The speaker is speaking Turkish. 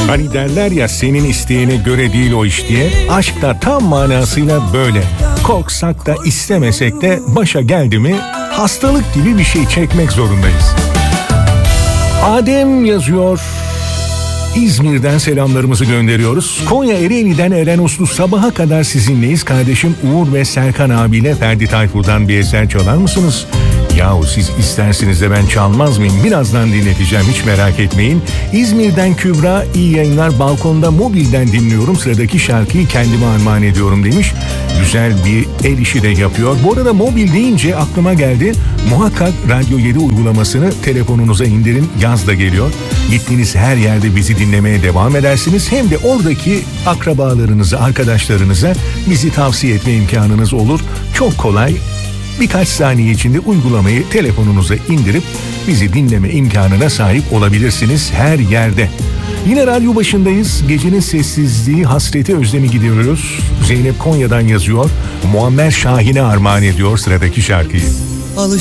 Hani derler ya, senin isteğine göre değil o iş diye. Aşk da tam manasıyla böyle. Korksak da istemesek de başa geldi mi hastalık gibi bir şey çekmek zorundayız. Adem yazıyor. İzmir'den selamlarımızı gönderiyoruz. Konya Ereğli'den Eren Uslu, sabaha kadar sizinleyiz. Kardeşim Uğur ve Serkan abiyle Ferdi Tayfur'dan bir eser çalar mısınız? Yahu siz istersiniz de ben çalmaz mıyım? Birazdan dinleteceğim, hiç merak etmeyin. İzmir'den Kübra, iyi yayınlar, balkonda mobilden dinliyorum. Sıradaki şarkıyı kendime armağan ediyorum demiş. Güzel bir el işi de yapıyor. Bu arada mobil deyince aklıma geldi. Muhakkak Radyo 7 uygulamasını telefonunuza indirin. Yaz da geliyor. Gittiğiniz her yerde bizi dinlemeye devam edersiniz. Hem de oradaki akrabalarınıza, arkadaşlarınıza bizi tavsiye etme imkanınız olur. Çok kolay. Birkaç saniye içinde uygulamayı telefonunuza indirip bizi dinleme imkanına sahip olabilirsiniz her yerde. Yine radyo başındayız. Gecenin sessizliği, hasreti, özlemi gidiyoruz. Zeynep Konya'dan yazıyor. Muammer Şahin'e armağan ediyor sıradaki şarkıyı.